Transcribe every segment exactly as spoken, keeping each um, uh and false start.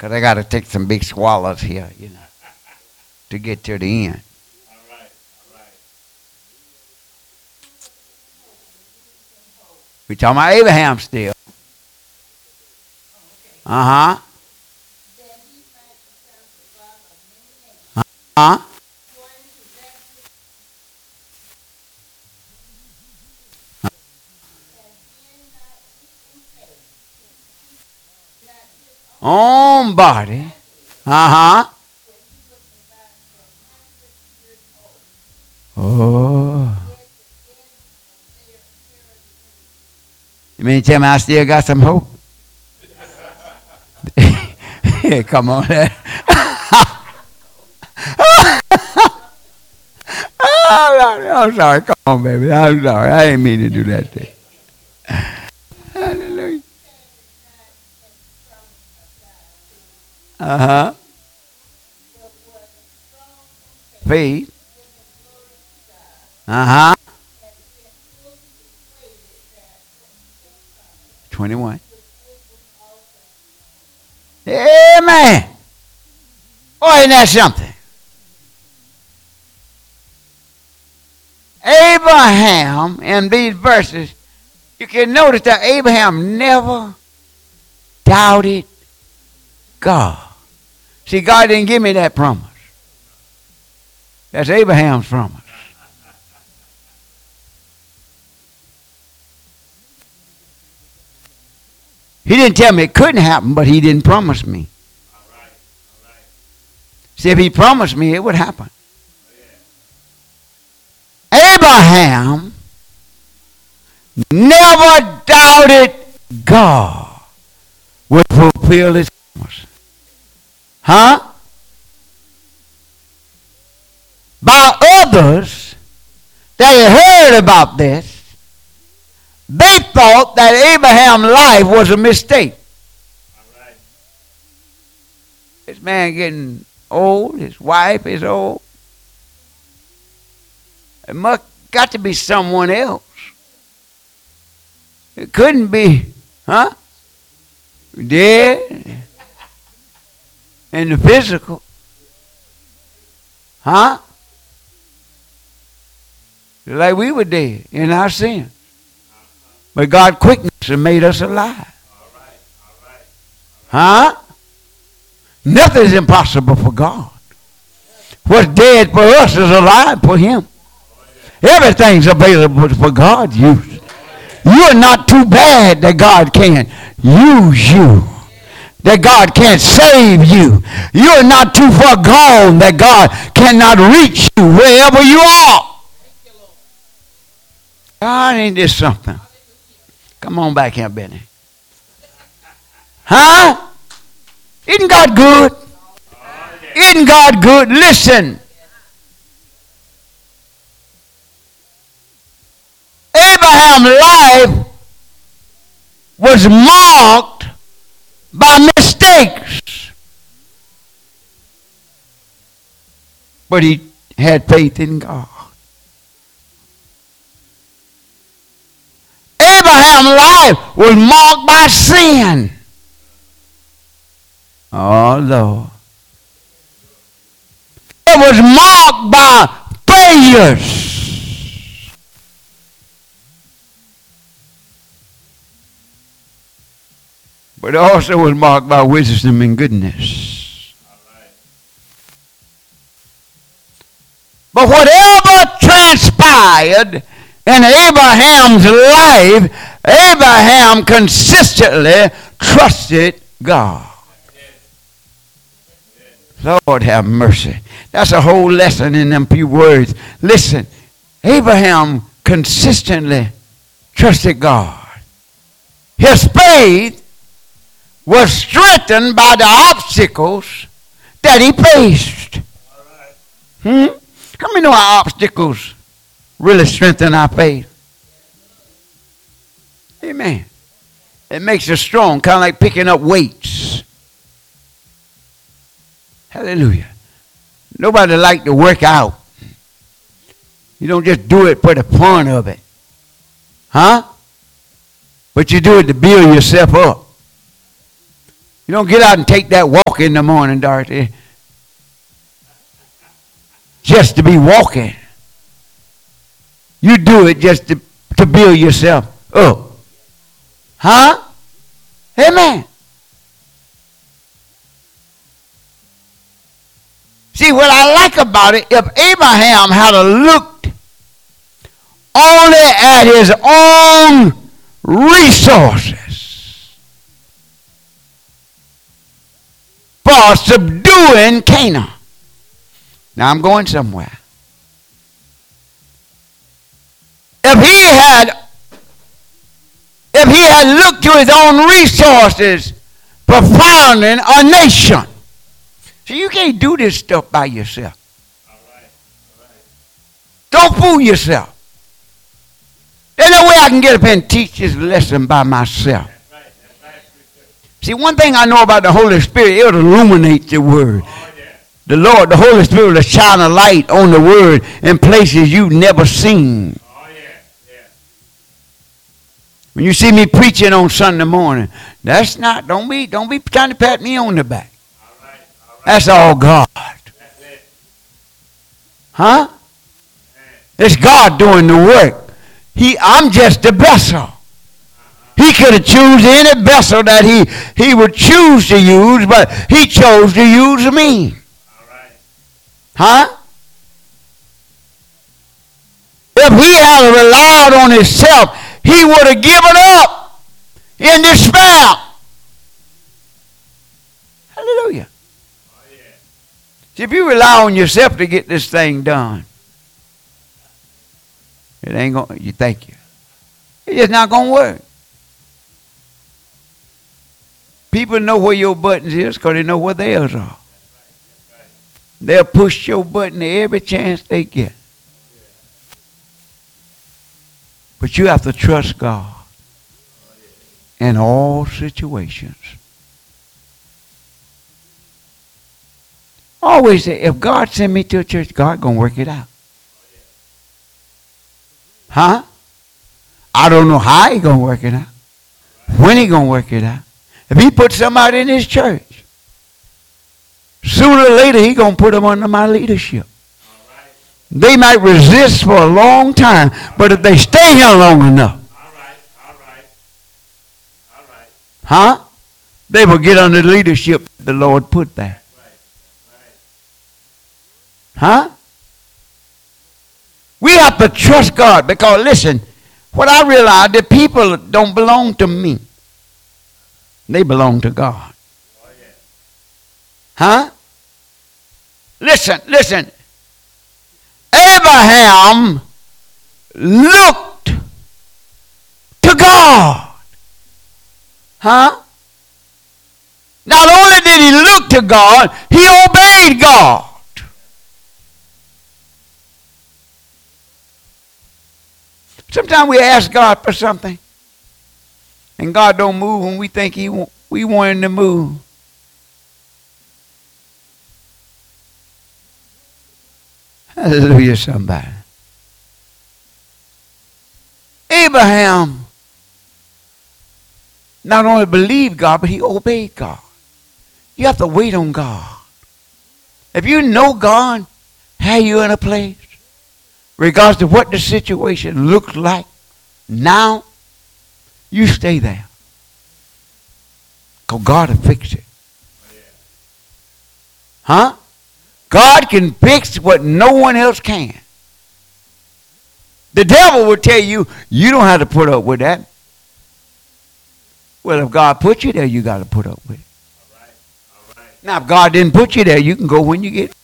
Because I got to take some big swallows here, you know, to get to the end. All right. All right. We're talking about Abraham still. Uh-huh. Uh-huh. Own body. Uh-huh. Oh. You mean to tell me I still got some hope? Yeah, come on. Oh, I'm sorry. Come on, baby. I'm sorry. I didn't mean to do that thing. Hallelujah. Uh-huh. Faith. Uh-huh. twenty-one. Amen. Oh, isn't that something? Abraham, in these verses, you can notice that Abraham never doubted God. See, God didn't give me that promise. That's Abraham's promise. He didn't tell me it couldn't happen, but he didn't promise me. All right. All right. See, if he promised me, it would happen. Abraham never doubted God would fulfill his promise. Huh? By others that had heard about this, they thought that Abraham's life was a mistake. All right. This man getting old, his wife is old. It must got to be someone else. It couldn't be, huh? Dead in the physical. Huh? Like we were dead in our sin. But God quickened us and made us alive. All right. All right. Huh? Nothing is impossible for God. What's dead for us is alive for him. Everything's available for God's use. You're not too bad that God can't use you. That God can't save you. You're not too far gone that God cannot reach you wherever you are. God, ain't this something? Come on back here, Benny. Huh? Isn't God good? Isn't God good? Listen. Abraham's life was marked by mistakes. But he had faith in God. Abraham's life was marked by sin. Oh, Lord. It was marked by failures. But it also was marked by wisdom and goodness. All right. But whatever transpired in Abraham's life, Abraham consistently trusted God. Lord have mercy. That's a whole lesson in them few words. Listen, Abraham consistently trusted God. His faith was strengthened by the obstacles that he faced. All right. Hmm? How many know our obstacles really strengthen our faith? Amen. It makes us strong, kind of like picking up weights. Hallelujah. Nobody like to work out. You don't just do it for the fun of it. Huh? But you do it to build yourself up. You don't get out and take that walk in the morning, Dorothy, just to be walking. You do it just to, to build yourself up. Huh? Amen. See, what I like about it, if Abraham had looked only at his own resources for subduing Canaan. Now I'm going somewhere. If he had, if he had looked to his own resources for founding a nation. So you can't do this stuff by yourself. All right. All right. Don't fool yourself. There's no way I can get up and teach this lesson by myself. That's right. That's right. See, one thing I know about the Holy Spirit, it will illuminate the word. Oh, yes. The Lord, the Holy Spirit will shine a light on the word in places you've never seen. Oh, yes. Yes. When you see me preaching on Sunday morning, that's not, don't be, don't be trying to pat me on the back. All right. All right. That's all God. That's it. Huh? Man. It's God doing the work. He, I'm just a vessel. He could have chosen any vessel that he, he would choose to use, but he chose to use me. All right. Huh? If he had relied on himself, he would have given up in despair. Hallelujah. Oh, yes. See, if you rely on yourself to get this thing done, it ain't going to, you thank you. It's just not going to work. People know where your buttons is because they know where theirs are. They'll push your button every chance they get. But you have to trust God in all situations. Always say, if God send me to a church, God going to work it out. Huh? I don't know how he going to work it out. When he going to work it out. If he put somebody in his church, sooner or later he going to put them under my leadership. They might resist for a long time, but if they stay here long enough, All right. All right. All right. huh? They will get under the leadership the Lord put there. Right. Right. Huh? We have to trust God because, listen, what I realize, the people don't belong to me. They belong to God. Oh, yes. Huh? Listen, listen. Abraham looked to God. Huh? Not only did he look to God, he obeyed God. Sometimes we ask God for something, and God don't move when we think he wa- we want him to move. Hallelujah, somebody. Abraham not only believed God, but he obeyed God. You have to wait on God. If you know God, how you in a place, regardless of what the situation looks like now, you stay there. Because God will fix it. Huh? God can fix what no one else can. The devil will tell you, you don't have to put up with that. Well, if God put you there, you got to put up with it. All right. All right. Now, if God didn't put you there, you can go when you get.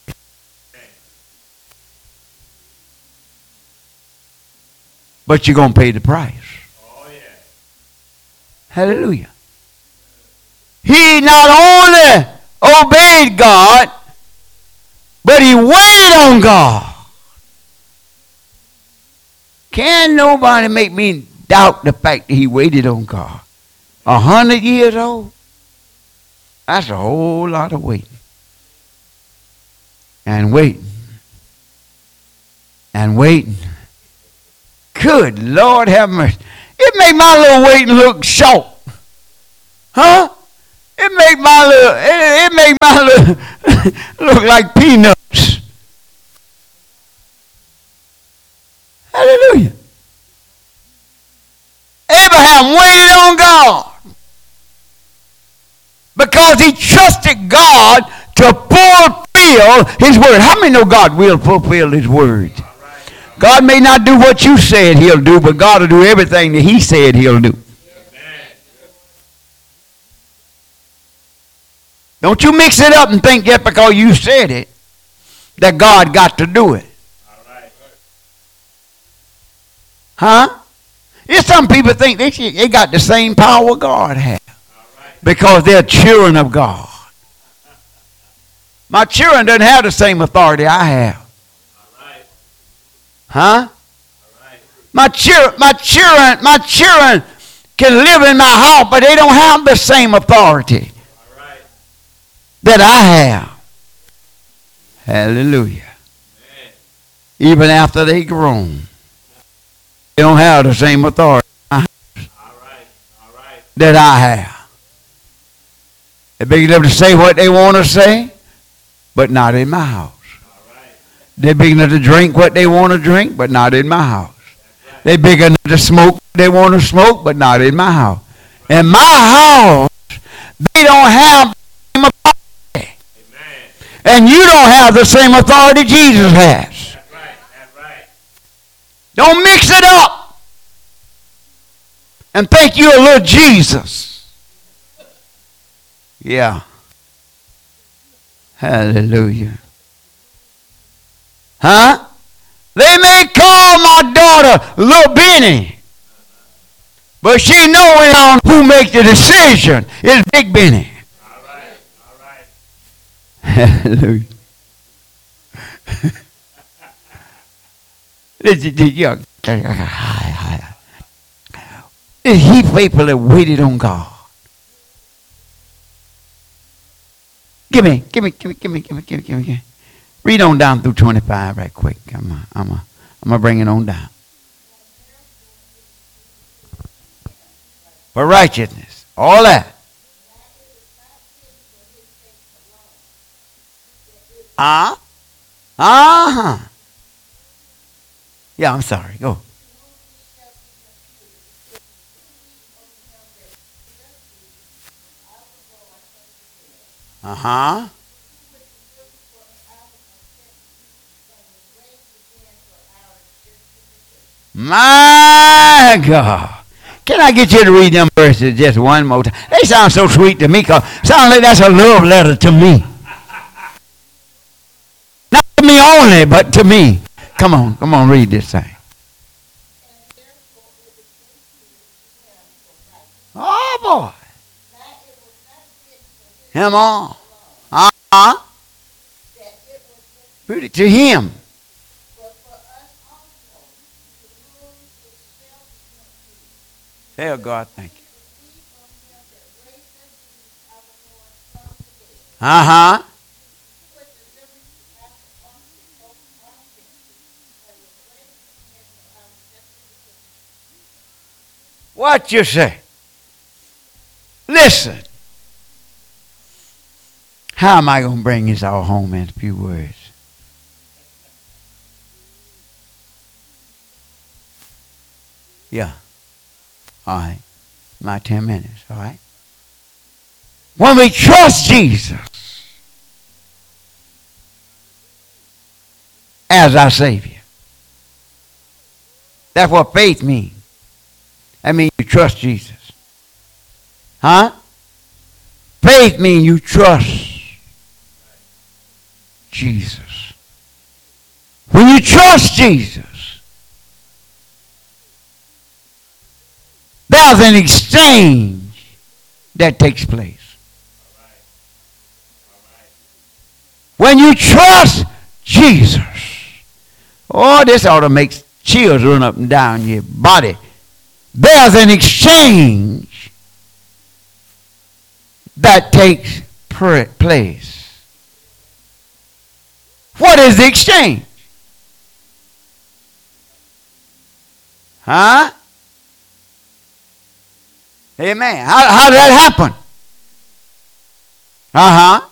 But you're going to pay the price. Oh, yes. Hallelujah. He not only obeyed God, but he waited on God. Can nobody make me doubt the fact that he waited on God? A hundred years old? That's a whole lot of waiting. And waiting. And waiting. Good Lord have mercy. It made my little waiting look short. Huh? It make my little, it, it make my little look like peanuts. Hallelujah. Abraham waited on God because he trusted God to fulfill his word. How many know God will fulfill his word? God may not do what you said he'll do, but God will do everything that he said he'll do. Don't you mix it up and think just because you said it that God got to do it. Huh? There's some people think they, they got the same power God has because they're children of God. My children don't have the same authority I have. Huh? My children, my children, my children can live in my house, but they don't have the same authority that I have. Hallelujah. Amen. Even after they grown, they don't have the same authority all right. All right. that I have. They're big enough to say what they want to say, but not in my house. All right. They're big enough to drink what they want to drink, but not in my house. Right. They're big enough to smoke what they want to smoke, but not in my house. In my house, they don't have the same authority. And you don't have the same authority Jesus has. That's right. That's right. Don't mix it up and think you're a little Jesus. Yeah. Hallelujah. Huh? They may call my daughter Little Benny, but she knowing who makes the decision is Big Benny. Hallelujah. He faithfully waited on God. Give me, give me, give me, give me, give me, give me, give me, give me. Read on down through twenty-five right quick. I'm a, I'm a, I'm gonna bring it on down. For righteousness, all that. Ah, uh, uh-huh. Yeah, I'm sorry. Go. Uh-huh. My God. Can I get you to read them verses just one more time? They sound so sweet to me. Cause sound like that's a love letter to me. Not to me only, but to me. Come on, come on, read this thing. Oh, boy. Him on. Uh-huh. Put it to him. Tell God thank you. Uh-huh. What you say? Listen. How am I going to bring this all home in a few words? Yeah. All right. My ten minutes. All right. When we trust Jesus as our Savior, that's what faith means. That means you trust Jesus. Huh? Faith means you trust Jesus. When you trust Jesus, there's an exchange that takes place. When you trust Jesus, oh, this ought to make chills run up and down your body. There's an exchange that takes place. What is the exchange? Huh? Amen. How, how did that happen? Uh-huh.